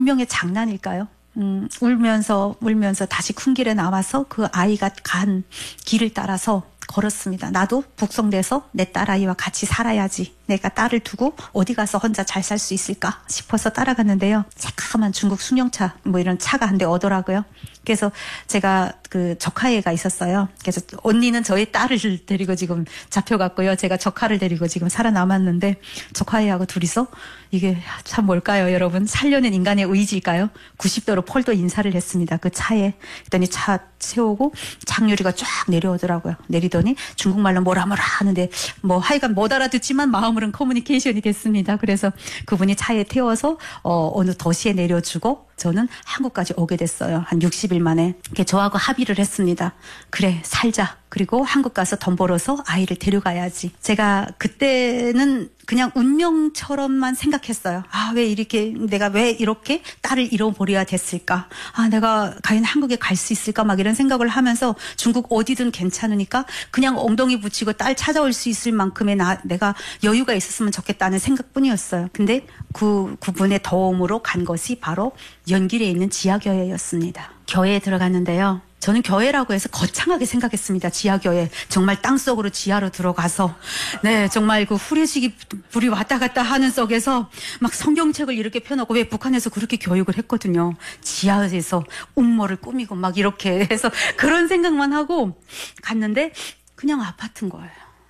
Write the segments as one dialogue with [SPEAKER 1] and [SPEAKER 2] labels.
[SPEAKER 1] 운명의 장난일까요? 울면서 다시 큰 길에 나와서 그 아이가 간 길을 따라서 걸었습니다. 나도 북송돼서 내 딸아이와 같이 살아야지. 내가 딸을 두고 어디 가서 혼자 잘 살 수 있을까 싶어서 따라갔는데요. 새까만 중국 승용차 뭐 이런 차가 한 대 오더라고요. 그래서 제가 그 조카애가 있었어요. 그래서 언니는 저희 딸을 데리고 지금 잡혀갔고요. 제가 조카를 데리고 지금 살아남았는데 조카애하고 둘이서 이게 참 뭘까요, 여러분? 살려낸 인간의 의지일까요? 90도로 폴도 인사를 했습니다. 그 차에. 그랬더니 차 세우고 장유리가 쫙 내려오더라고요. 내리더니 중국말로 뭐라 하는데 뭐 하여간 못 알아듣지만 마음으로는 커뮤니케이션이 됐습니다. 그래서 그분이 차에 태워서 어느 도시에 내려주고 저는 한국까지 오게 됐어요. 한 60일 만에. 저하고 합의를 했습니다. 그래, 살자. 그리고 한국 가서 돈 벌어서 아이를 데려가야지. 제가 그때는 그냥 운명처럼만 생각했어요. 내가 왜 이렇게 딸을 잃어버려야 됐을까? 내가 과연 한국에 갈 수 있을까? 막 이런 생각을 하면서 중국 어디든 괜찮으니까 그냥 엉덩이 붙이고 딸 찾아올 수 있을 만큼의 내가 여유가 있었으면 좋겠다는 생각뿐이었어요. 근데 그분의 도움으로 간 것이 바로 연길에 있는 지하교회였습니다. 교회에 들어갔는데요. 저는 교회라고 해서 거창하게 생각했습니다. 지하교회. 정말 땅속으로 지하로 들어가서 정말 그 후레쉬기 불이 왔다 갔다 하는 속에서 막 성경책을 이렇게 펴놓고 왜 북한에서 그렇게 교육을 했거든요. 지하에서 음모를 꾸미고 막 이렇게 해서 그런 생각만 하고 갔는데 그냥 아파트인 거예요.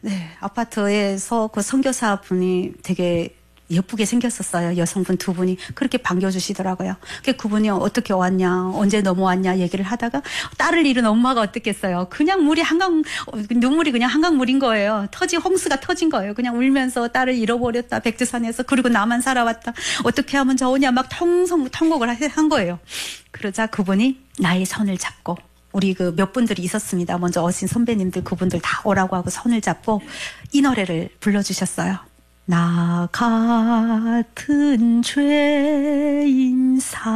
[SPEAKER 1] 아파트에서 그 선교사 분이 되게 예쁘게 생겼었어요. 여성분 두 분이 그렇게 반겨주시더라고요. 그분이 어떻게 왔냐, 언제 넘어왔냐 얘기를 하다가 딸을 잃은 엄마가 어떻겠어요. 그냥 눈물이 그냥 한강물인 거예요. 홍수가 터진 거예요. 그냥 울면서 딸을 잃어버렸다. 백두산에서. 그리고 나만 살아왔다. 어떻게 하면 좋으냐 막 통곡을 한 거예요. 그러자 그분이 나의 손을 잡고 우리 몇 분들이 있었습니다. 먼저 오신 선배님들 그분들 다 오라고 하고 손을 잡고 이 노래를 불러주셨어요. 나 같은 죄인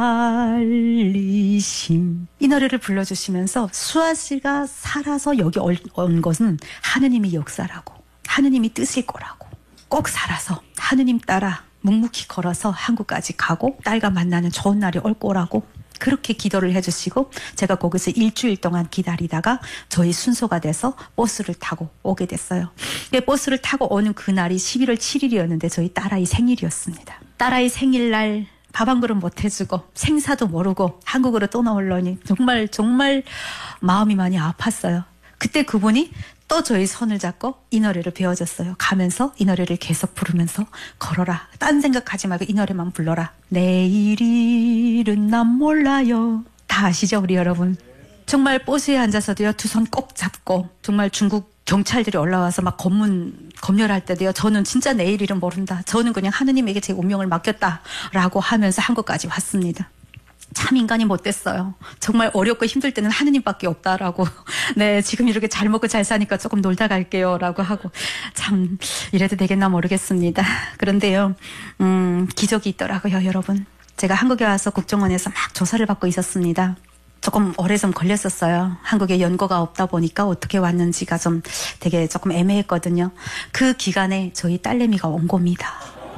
[SPEAKER 1] 살리신 이 노래를 불러주시면서 수아 씨가 살아서 여기 온 것은 하느님의 역사라고 하느님이 뜻일 거라고 꼭 살아서 하느님 따라 묵묵히 걸어서 한국까지 가고 딸과 만나는 좋은 날이 올 거라고 그렇게 기도를 해주시고 제가 거기서 일주일 동안 기다리다가 저희 순서가 돼서 버스를 타고 오게 됐어요. 버스를 타고 오는 그날이 11월 7일이었는데 저희 딸아이 생일이었습니다. 딸아이 생일날 밥 한 그릇 못 해주고 생사도 모르고 한국으로 떠나오려니 정말 마음이 많이 아팠어요. 그때 그분이 또 저희 손을 잡고 이 노래를 배워줬어요. 가면서 이 노래를 계속 부르면서 걸어라. 딴 생각하지 말고 이 노래만 불러라. 내일 일은 난 몰라요. 다 아시죠 우리 여러분? 정말 버스에 앉아서도요 두 손 꼭 잡고 정말 중국 경찰들이 올라와서 막 검열할 때도요 저는 진짜 내일 일은 모른다. 저는 그냥 하느님에게 제 운명을 맡겼다라고 하면서 한국까지 왔습니다. 참 인간이 못됐어요. 정말 어렵고 힘들 때는 하느님밖에 없다라고. 지금 이렇게 잘 먹고 잘 사니까 조금 놀다 갈게요 라고 하고 참 이래도 되겠나 모르겠습니다. 그런데요 기적이 있더라고요 여러분. 제가 한국에 와서 국정원에서 막 조사를 받고 있었습니다. 조금 오래 좀 걸렸었어요. 한국에 연고가 없다 보니까 어떻게 왔는지가 되게 조금 애매했거든요. 그 기간에 저희 딸내미가 온 겁니다.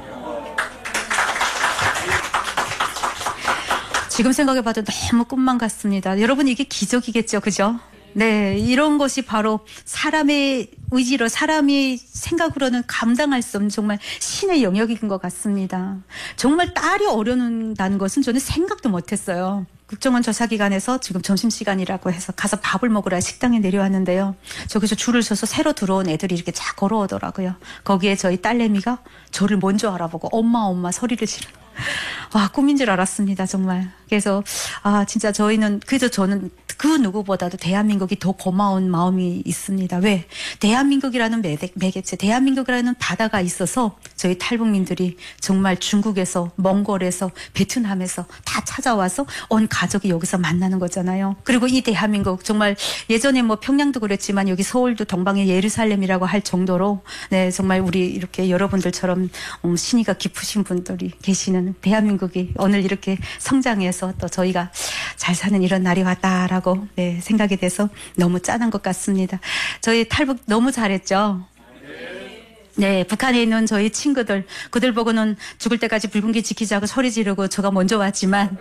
[SPEAKER 1] 지금 생각해봐도 너무 꿈만 같습니다. 여러분 이게 기적이겠죠, 그죠? 이런 것이 바로 사람의 의지로 사람이 생각으로는 감당할 수 없는 정말 신의 영역인 것 같습니다. 정말 딸이 어려운다는 것은 저는 생각도 못했어요. 국정원 조사기관에서 지금 점심시간이라고 해서 가서 밥을 먹으러 식당에 내려왔는데요. 저기서 줄을 서서 새로 들어온 애들이 이렇게 쫙 걸어오더라고요. 거기에 저희 딸내미가 저를 먼저 알아보고 엄마 소리를 지르는 꿈인 줄 알았습니다 정말. 그래서 진짜 저는 그 누구보다도 대한민국이 더 고마운 마음이 있습니다. 왜? 대한민국이라는 매개체, 대한민국이라는 바다가 있어서 저희 탈북민들이 정말 중국에서, 몽골에서, 베트남에서 다 찾아와서 온 가족이 여기서 만나는 거잖아요. 그리고 이 대한민국 정말 예전에 평양도 그랬지만 여기 서울도 동방의 예루살렘이라고 할 정도로 정말 우리 이렇게 여러분들처럼 신의가 깊으신 분들이 계시는 대한민국이 오늘 이렇게 성장해서 또 저희가 잘 사는 이런 날이 왔다라고 생각이 돼서 너무 짠한 것 같습니다. 저희 탈북 너무 잘했죠? 네, 북한에 있는 저희 친구들, 그들 보고는 죽을 때까지 붉은기 지키자고 소리 지르고 제가 먼저 왔지만